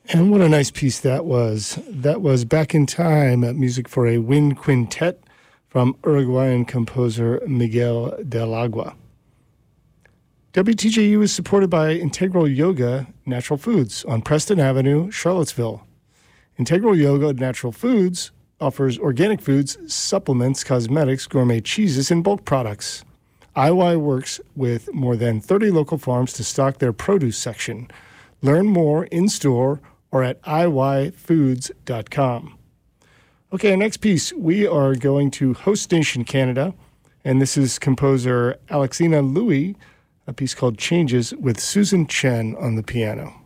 And what a nice piece that was. That was Back in Time, music for a wind quintet from Uruguayan composer Miguel del Agua. WTJU is supported by Integral Yoga Natural Foods on Preston Avenue, Charlottesville. Integral Yoga Natural Foods offers organic foods, supplements, cosmetics, gourmet cheeses, and bulk products. IY works with more than 30 local farms to stock their produce section. Learn more in-store or at iyfoods.com. Okay, next piece, we are going to Host Nation, Canada, and this is composer Alexina Louis, a piece called Changes with Susan Chen on the piano.